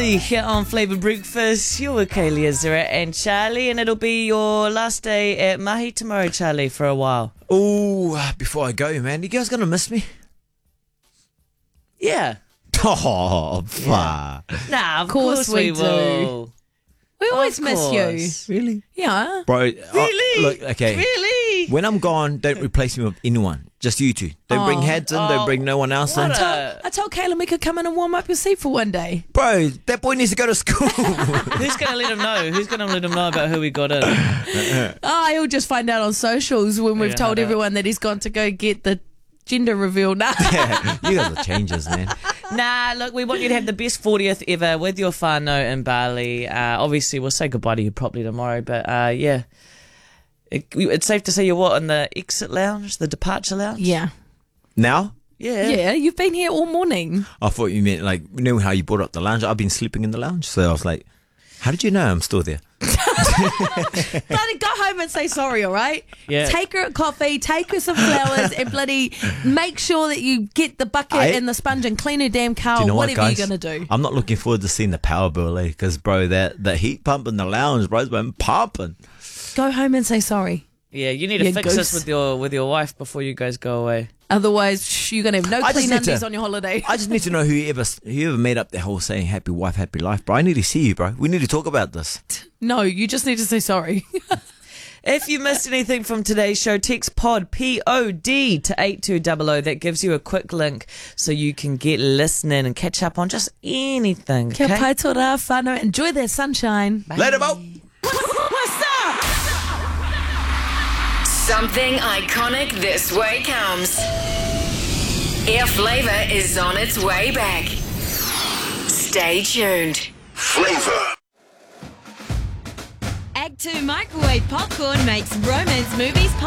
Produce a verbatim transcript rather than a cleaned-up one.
Charlie here on Flavour Breakfast. You're with Kaylee, Azura and Charlie, and it'll be your last day at Mahi tomorrow, Charlie, for a while. Oh, before I go, man, you guys gonna miss me? Yeah. Oh, fuck. Nah, of Course course, we we do. will. We always Of miss course. you. Really? Yeah. Bro, Really? uh, look, okay. Really? When I'm gone, don't replace me with anyone. Just you two. Don't bring Oh. heads in, Oh, don't bring no one else in. what a- I told Caleb we could come in and warm up your seat for one day. Bro, that boy needs to go to school. Who's going to let him know? Who's going to let him know about who we got in? Oh, he'll just find out on socials when we've Yeah, told I know. everyone that he's gone to go get the gender reveal. Nah. You guys are changers, man. Nah, look, we want you to have the best fortieth ever with your whānau in Bali. Uh, obviously, we'll say goodbye to you properly tomorrow, but uh, yeah. It, it's safe to say you're what, in the exit lounge, the departure lounge? Yeah. Now? Yeah. Yeah, you've been here all morning. I thought you meant, like, you know how you brought up the lounge? I've been sleeping in the lounge. So I was like, how did you know I'm still there? Bloody go home and say sorry, all right? Yeah. Take her a coffee, take her some flowers, and bloody make sure that you get the bucket I- and the sponge and clean her damn car, Do you know what, whatever guys? you're going to do. I'm not looking forward to seeing the power bill, eh? Because, bro, that, that heat pump in the lounge, bro's been pumping. Go home and say sorry. Yeah, you need to You fix goose. this with your with your wife before you guys go away. Otherwise, shh, you're going to have no I just clean need undies to- on your holiday. I just need to know whoever whoever made up the whole saying happy wife, happy life, bro. I need to see you, bro. We need to talk about this. No, you just need to say sorry. If you missed anything from today's show, text POD, P O D, to eight two zero zero. That gives you a quick link so you can get listening and catch up on just anything. Kia Okay? pai tō rā whānau. Enjoy their sunshine. Later, Bo. What's up? Something iconic this way comes. Air Flavour is on its way back. Stay tuned. Flavor. Act two Microwave Popcorn makes romance movies